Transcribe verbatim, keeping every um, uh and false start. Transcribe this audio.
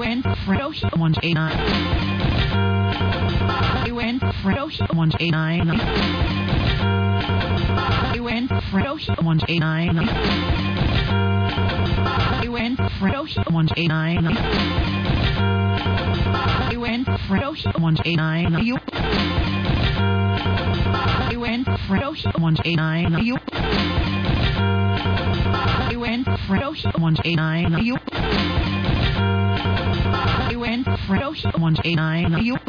UN Fredo one eight nine. UN Fredo one eight nine. UN Fredo one eight nine. UN Fredo one eight nine. UN Fredo one eight nine. UN Fredo one eight nine. UN Fredo one eight nine. UN Fredo one eight nine.